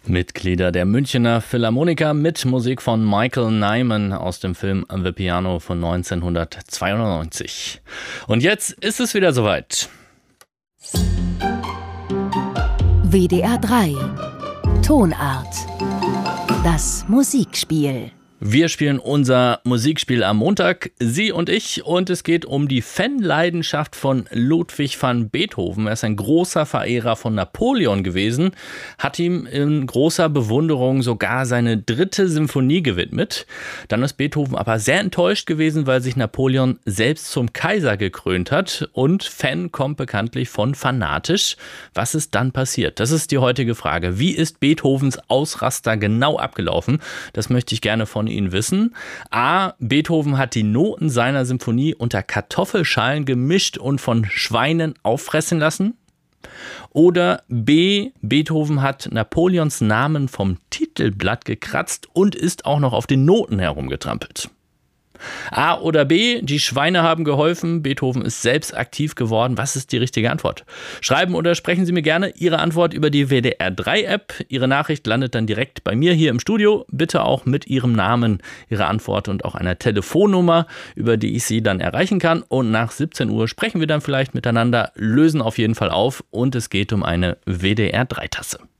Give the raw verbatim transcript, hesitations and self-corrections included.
Mitglieder der Münchner Philharmoniker mit Musik von Michael Nyman aus dem Film The Piano von neunzehnhundertzweiundneunzig. Und jetzt ist es wieder soweit. W D R drei Tonart. Das Musikspiel. Wir spielen unser Musikspiel am Montag, Sie und ich, und es geht um die Fanleidenschaft von Ludwig van Beethoven. Er ist ein großer Verehrer von Napoleon gewesen, hat ihm in großer Bewunderung sogar seine dritte Symphonie gewidmet. Dann ist Beethoven aber sehr enttäuscht gewesen, weil sich Napoleon selbst zum Kaiser gekrönt hat, und Fan kommt bekanntlich von fanatisch. Was ist dann passiert? Das ist die heutige Frage. Wie ist Beethovens Ausraster genau abgelaufen? Das möchte ich gerne von Ihnen wissen. A. Beethoven hat die Noten seiner Symphonie unter Kartoffelschalen gemischt und von Schweinen auffressen lassen. Oder B. Beethoven hat Napoleons Namen vom Titelblatt gekratzt und ist auch noch auf den Noten herumgetrampelt. A oder B, die Schweine haben geholfen, Beethoven ist selbst aktiv geworden. Was ist die richtige Antwort? Schreiben oder sprechen Sie mir gerne Ihre Antwort über die W D R drei App. Ihre Nachricht landet dann direkt bei mir hier im Studio. Bitte auch mit Ihrem Namen, Ihre Antwort und auch einer Telefonnummer, über die ich Sie dann erreichen kann. Und nach siebzehn Uhr sprechen wir dann vielleicht miteinander, lösen auf jeden Fall auf, und es geht um eine W D R drei Tasse.